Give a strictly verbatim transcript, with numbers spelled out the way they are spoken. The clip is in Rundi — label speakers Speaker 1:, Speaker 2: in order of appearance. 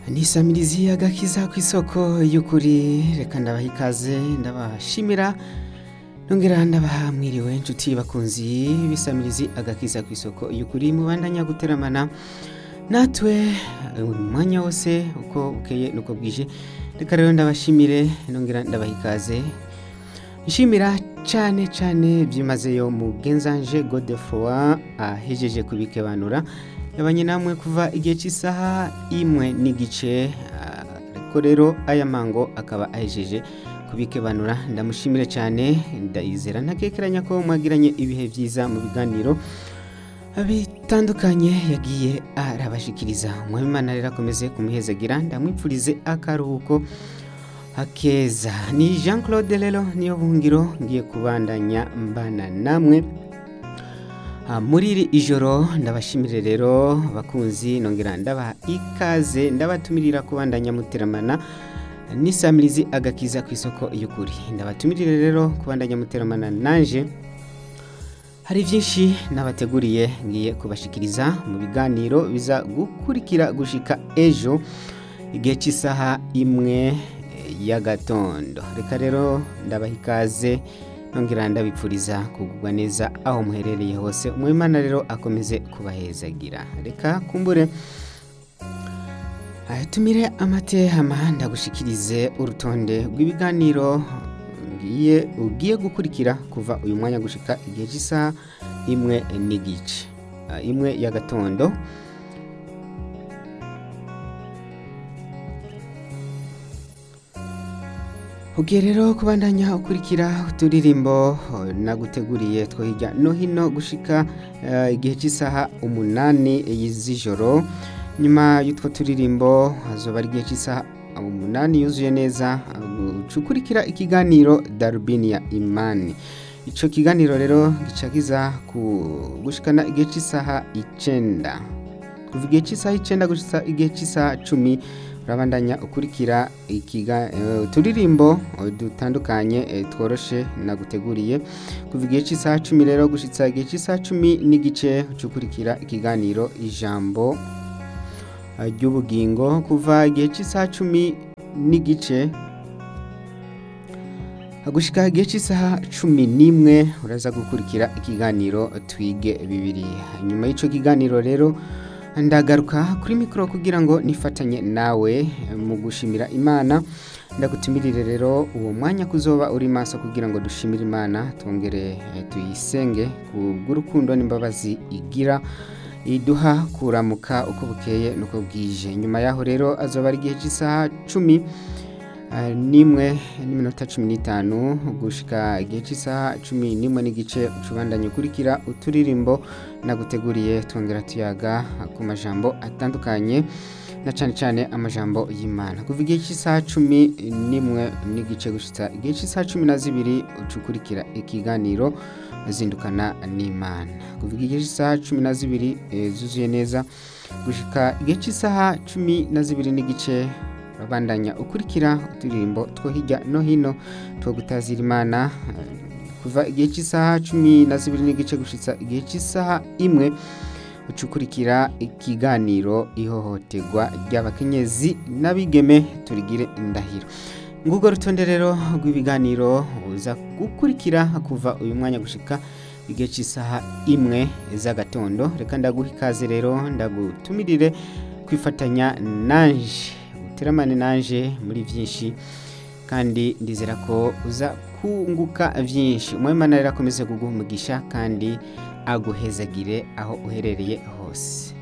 Speaker 1: nisamirizi agakiza kw'isoko y'ukuri, reka ndabaha ikaze ndabashimira nongera ndabaha mwiriwe nshuti bakunzi bisamirizi agakiza kw'isoko y'ukuri, mubandanya guteramana natwe umwanya wose uko bukeye nuko bwije. Reka rero ndabashimire nongera ndabaha ikaze, nshimira cane cane byimazeyo mugenzanje Godefroid ahejeje kubikebanura yabanye namwe kuva igihe cy'isaha imwe n'igice, ariko rero aya mango akaba ahejeje kubikebanura. Ndamushimire cyane, ndayizera ntakekeranya ko mwagiranye ibihe byiza mu biganiro bitandukanye yagiye arabashikiriza. Umwami rero akomeze kumuhezagira, ndamwipfurize akaruhuko akeza. Ni Jean Claude rero niyo bungiro ngiye kubandanya mbana namwe muri iri ijoro. Ndabashimire rero bakunzi, nongera ndabaha ikaze, ndabatumirira kubandanya muteramana nisamirizi agakiza kw'isoko y'ukuri. Ndabatumirire rero kubandanya muteramana nanje, hari byinshi nabateguriye ngiye kubashikiriza mu biganiro biza gukurikira gushika ejo igihe cy'isaha imwe y'agatondo. Reka rero ndabaha ikaze nongera ndabipfuriza kugubwa neza aho muherereye hose. Umwimana rero akomeze kubahezagira. Reka kumbure atumire amatehama ndagushikirize urutonde rw'ibiganiro ngiye ugiye gukurikira kuva uyu mwanya gushika igihe cy'isaha imwe n'igice imwe y'agatondo. Ugiye rero kubandanya ukurikira uturirimbo naguteguriye two hirya no hino gushika uh, igihe cy'isaha umunani y'ijoro. Nyuma y'utwo turirimbo hazoba ari igihe cy'isaha umunani yuzuye neza, ukurikira ikiganiro Darubini ya Imani. Ico kiganiro rero gicagiza gushikana igihe cy'isaha icenda, kuva igihe cy'isaha icenda gushika igihe cy'isaha cumi. Urabandanya ukurikira ikiga uh, turirimbo dutandukanye uh, tworoshe naguteguriye kuva igihe cy'isaha cumi rero gushitsa igihe cy'isaha cumi n'igice. Ukurikira ikiganiro ijambo uh, ry'ubugingo kuva igihe cy'isaha cumi n'igice gushika igihe cy'isaha cumi n'imwe. Uraza gukurikira ikiganiro twige Bibiliya. Nyuma y'ico kiganiro rero ndagaruka kuri mikoro kugira ngo nifatanye nawe mu gushimira Imana. Ndagutumirire rero uwo mwanya kuzoba uri maso kugira ngo dushimire Imana, twongere tuyisenge kubw'urukundo n'imbabazi igira iduha kuramuka uko bukeye nuko bwije. Nyuma yaho rero azoba ari igihe cy'isaha cumi n'imwe n'iminota cumi n'itanu gushika igihe cy'isaha cumi n'imwe n'igice. Ucubandanye ukurikira uturirimbo naguteguriye, twongera tuyaga ku majambo atandukanye na cane cane amajambo y'Imana. Kuva igihe cy'isaha cumi n'imwe n'igice gushitsa igihe cy'isaha cumi na zibiri ucukurikira ikiganiro zindukana n'Imana. Kuva igihe cy'isaha cumi na zibiri e, zuzuye neza gushika igihe cy'isaha cumi na zibiri n'igice babandanya ukurikira uturirimbo two hirya no hino two gutazira Imana. Kuva igihe cy'isaha cumi na zibiri n'igice gushitsa igihe cy'isaha imwe ucukurikira ikiganiro ihohoterwa ry'abakenyezi n'abigeme turigire indahiro. Ngubwo rutonde rero rw'ibiganiro uza gukurikira kuva uyu mwanya gushika igihe cy'isaha imwe z'agatondo. Reka ndaguha ikaze rero, ndagutumirire kwifatanya nanje uteramane nanje muri byinshi, kandi ndizera ko uza kunguka byinshi. Umwami rero akomeze kuguha umugisha kandi aguhezagire aho uherereye hose.